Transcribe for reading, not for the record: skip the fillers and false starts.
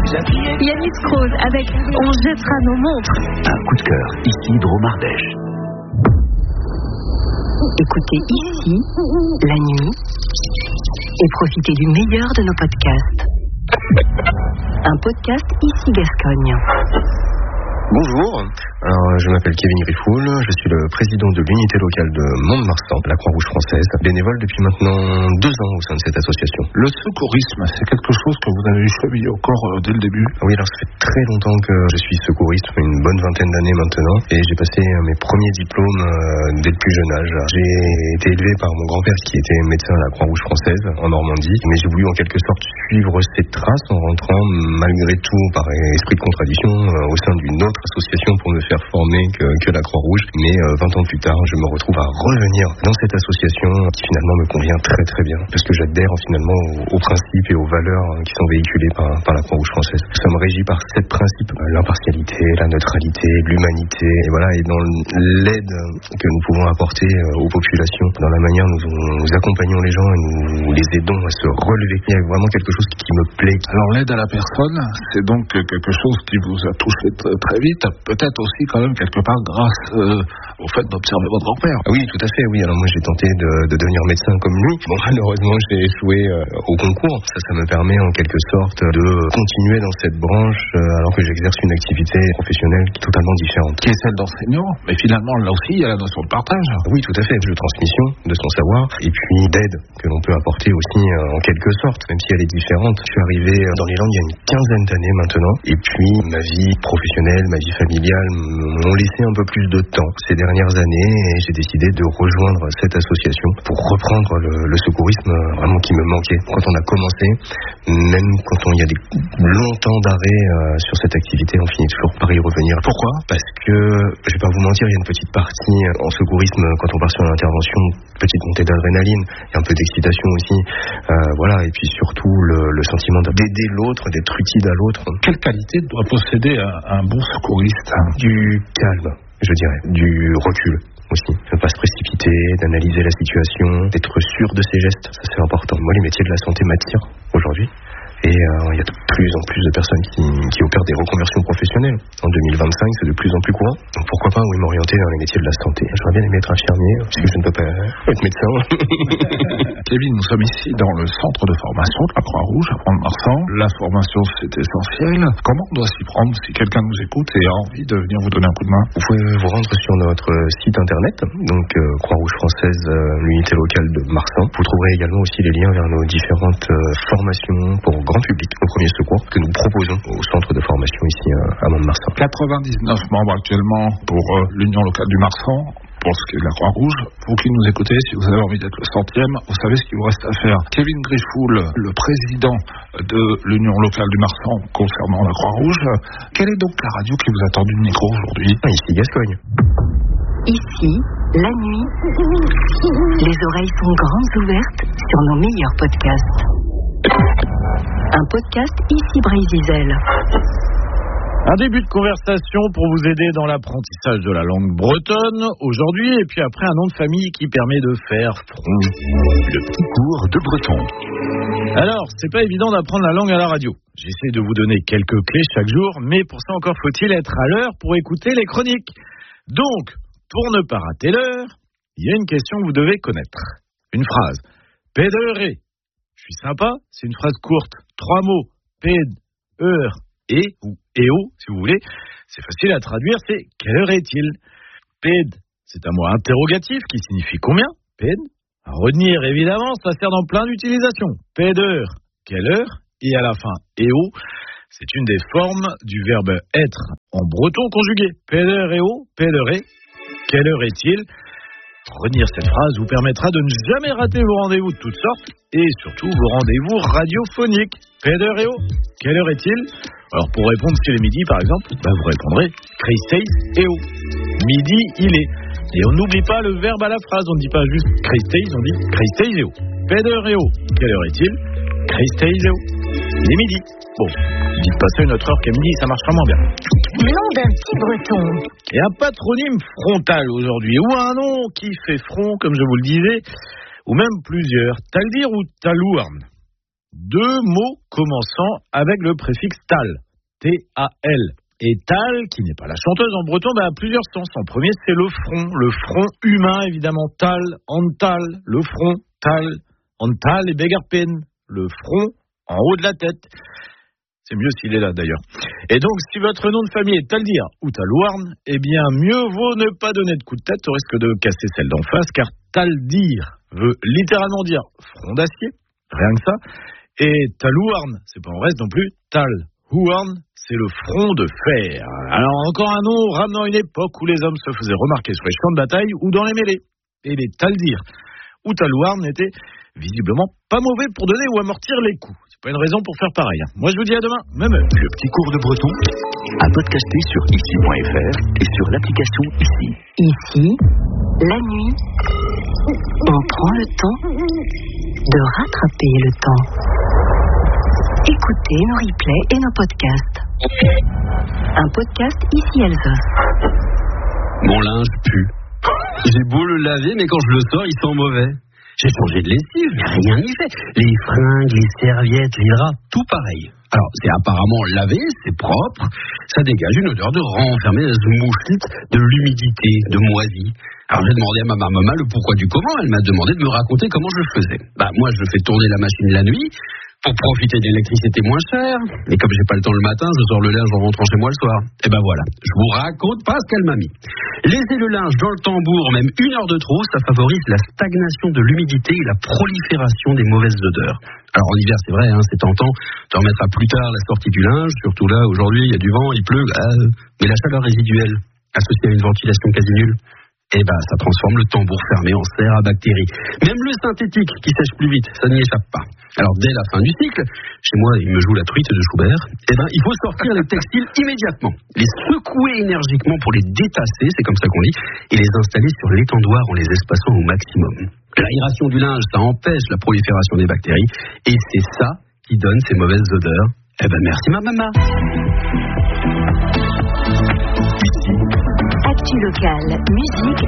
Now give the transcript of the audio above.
Yanis Kroos avec On jettera nos montres. Un coup de cœur, ici Drôme Ardèche. Écoutez ici, la nuit, et profitez du meilleur de nos podcasts. Un podcast ici Gascogne. Bonjour, alors, je m'appelle Kevin Griffoul, je suis le président de l'unité locale de Mont-de-Marsan, la Croix-Rouge française, bénévole depuis maintenant 2 ans au sein de cette association. Le secourisme, c'est quelque chose que vous avez choisi au corps dès le début? Oui, alors ça fait très longtemps que je suis secouriste, une bonne vingtaine d'années maintenant, et j'ai passé mes premiers diplômes dès le plus jeune âge. J'ai été élevé par mon grand-père qui était médecin à la Croix-Rouge française en Normandie, mais j'ai voulu en quelque sorte suivre ses traces en rentrant malgré tout par esprit de contradiction au sein d'une autre association pour me faire former que la Croix-Rouge. Mais 20 ans plus tard, je me retrouve à revenir dans cette association qui finalement me convient très très bien, parce que j'adhère finalement aux principes et aux valeurs qui sont véhiculées par la Croix-Rouge française. Nous sommes régis par 7 principes: l'impartialité, la neutralité, l'humanité, et voilà, et dans l'aide que nous pouvons apporter aux populations, dans la manière dont nous accompagnons les gens et nous les aidons à se relever. Il y a vraiment quelque chose qui me plaît. Alors l'aide à la personne, c'est donc quelque chose qui vous a touché très vite, peut-être aussi quand même quelque part grâce au fait d'observer votre grand-père. Oui, tout à fait, oui. Alors moi j'ai tenté de devenir médecin comme lui. Bon, malheureusement j'ai échoué au concours. Ça me permet en quelque sorte de continuer dans cette branche alors que j'exerce une activité professionnelle totalement différente. Qui est celle d'enseignant, mais finalement là aussi il y a la notion de partage. Oui, tout à fait, de transmission de son savoir et puis d'aide que l'on peut apporter aussi en quelque sorte, même si elle est différente. Je suis arrivé dans les Landes il y a une quinzaine d'années maintenant, et puis ma vie professionnelle, ma vie familiale m'ont laissé un peu plus de temps ces dernières années, et j'ai décidé de rejoindre cette association pour reprendre le secourisme vraiment qui me manquait. Quand on a commencé, même quand il y a des longs temps d'arrêt sur cette activité, on finit toujours par y revenir. Pourquoi ? Parce que, je vais pas vous mentir, il y a une petite partie en secourisme, quand on part sur l'intervention, petite montée d'adrénaline, il y a un peu d'excitation aussi, voilà, et puis surtout le sentiment d'aider l'autre, d'être utile à l'autre. Quelle qualité doit posséder un bon secouriste ? Du calme, je dirais, du recul aussi, ne pas se précipiter, d'analyser la situation, d'être sûr de ses gestes, ça c'est important. Moi, les métiers de la santé m'attirent aujourd'hui. Et il y a de plus en plus de personnes qui opèrent des reconversions professionnelles. En 2025, c'est de plus en plus courant. Donc pourquoi pas m'orienter vers les métiers de la santé. J'aurais bien aimé être infirmier, puisque je ne peux pas être médecin. Kevin, nous sommes ici dans le centre de formation de la Croix-Rouge à Mont-de-Marsan. La formation, c'est essentiel. Comment on doit s'y prendre si quelqu'un nous écoute et a envie de venir vous donner un coup de main ? Vous pouvez vous rendre sur notre site internet, donc Croix-Rouge française, l'unité locale de Marsan. Vous trouverez également aussi les liens vers nos différentes formations pour grand public au premier secours que nous proposons au centre de formation ici à Mont-de-Marsan. 99 membres actuellement pour l'Union locale du Marsan, pour ce qui est de la Croix-Rouge. Vous qui nous écoutez, si vous avez envie d'être le 100e, vous savez ce qu'il vous reste à faire. Kevin Griffoul, le président de l'Union locale du Marsan concernant la Croix-Rouge, quelle est donc la radio qui vous a tendu le micro aujourd'hui ? Ici Gascogne. Ici, la nuit, les oreilles sont grandes ouvertes sur nos meilleurs podcasts. Un podcast ici Brésil. Un début de conversation pour vous aider dans l'apprentissage de la langue bretonne aujourd'hui, et puis après un nom de famille qui permet de faire front. Le petit cours de breton. Alors, c'est pas évident d'apprendre la langue à la radio. J'essaie de vous donner quelques clés chaque jour, mais pour ça encore faut-il être à l'heure pour écouter les chroniques. Donc, pour ne pas rater l'heure, il y a une question que vous devez connaître. Une phrase. Pédéré. Je suis sympa, c'est une phrase courte. 3 mots. Péd, heure, et, ou éo, si vous voulez. C'est facile à traduire, c'est quelle heure est-il ? Péd, c'est un mot interrogatif qui signifie combien ? Péd. À retenir, évidemment, ça sert dans plein d'utilisations. Pédeur, quelle heure ? Et à la fin, éo, c'est une des formes du verbe être en breton conjugué. Pédeur, éo, pédéré, quelle heure est-il ? Retenir cette phrase vous permettra de ne jamais rater vos rendez-vous de toutes sortes et surtout vos rendez-vous radiophoniques. Pédéréo, quelle heure est-il ? Alors pour répondre s'il est midi par exemple, vous répondrez Christeis eo. Midi il est. Et on n'oublie pas le verbe à la phrase, on ne dit pas juste Christeis, on dit Christeis eo. Pédéréo, quelle heure est-il ? Christeis eo. Il est midi. Bon, dites pas ça une autre heure qu'à midi, ça marchera moins bien. Nom d'un petit breton. Et un patronyme frontal aujourd'hui, ou un nom qui fait front, comme je vous le disais, ou même plusieurs. Taldir ou Talouarn. 2 mots commençant avec le préfixe tal, T-A-L. Et tal, qui n'est pas la chanteuse en breton, a plusieurs sens. En premier, c'est le front humain, évidemment, tal, antal, le front, tal, antal et begarpen, le front en haut de la tête. C'est mieux s'il est là, d'ailleurs. Et donc, si votre nom de famille est Taldir ou Talouarn, eh bien, mieux vaut ne pas donner de coup de tête au risque de casser celle d'en face, car Taldir veut littéralement dire front d'acier, rien que ça. Et Talouarn, c'est pas en reste non plus, Talhouarn, c'est le front de fer. Alors, encore un nom ramenant une époque où les hommes se faisaient remarquer sur les champs de bataille ou dans les mêlées. Et les Taldir ou Talouarn n'étaient visiblement pas mauvais pour donner ou amortir les coups. C'est pas une raison pour faire pareil. Moi, je vous dis à demain, même heure. Le petit cours de breton à podcaster sur ici.fr et sur l'application Ici. Ici, la nuit, on prend le temps de rattraper le temps. Écoutez nos replays et nos podcasts. Un podcast Ici Alsace. Mon linge pue. J'ai beau le laver, mais quand je le sors, il sent mauvais. J'ai changé de lessive, mais rien n'y fait. Les fringues, les serviettes, les draps, tout pareil. Alors, c'est apparemment lavé, c'est propre, ça dégage une odeur de renfermeuse mouchite, de l'humidité, de moisie. Alors, j'ai demandé à ma maman le pourquoi du comment, elle m'a demandé de me raconter comment je le faisais. Moi, je fais tourner la machine la nuit, pour profiter d'électricité moins chère, et comme j'ai pas le temps le matin, je sors le linge en rentrant chez moi le soir. Et voilà, je vous raconte pas ce qu'elle m'a mis. Laisser le linge dans le tambour, même 1 heure de trop, ça favorise la stagnation de l'humidité et la prolifération des mauvaises odeurs. Alors en hiver, c'est vrai, c'est tentant, tu remettras plus tard la sortie du linge, surtout là, aujourd'hui, il y a du vent, il pleut, mais la chaleur résiduelle, associée à une ventilation quasi nulle, ça transforme le tambour fermé en serre à bactéries. Même le synthétique qui sèche plus vite, ça n'y échappe pas. Alors dès la fin du cycle, chez moi il me joue la truite de Schubert, il faut sortir les textiles immédiatement, les secouer énergiquement pour les détasser, c'est comme ça qu'on dit, et les installer sur l'étendoir en les espaçant au maximum. L'aération du linge, ça empêche la prolifération des bactéries, et c'est ça qui donne ces mauvaises odeurs. Merci ma maman. Actu locale, musique